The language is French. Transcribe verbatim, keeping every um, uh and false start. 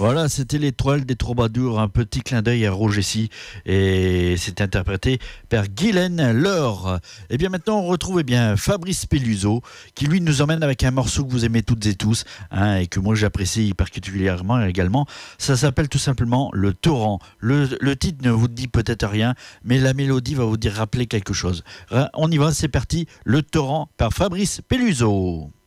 Voilà, c'était l'étoile des troubadours, un petit clin d'œil à Roger Sy, et c'est interprété par Guylaine Laure. Et bien maintenant, on retrouve eh bien Fabrice Peluso, qui lui nous emmène avec un morceau que vous aimez toutes et tous, hein, et que moi j'apprécie particulièrement également. Ça s'appelle tout simplement Le Torrent. Le, le titre ne vous dit peut-être rien, mais la mélodie va vous dire rappeler quelque chose. On y va, c'est parti, Le Torrent par Fabrice Peluso.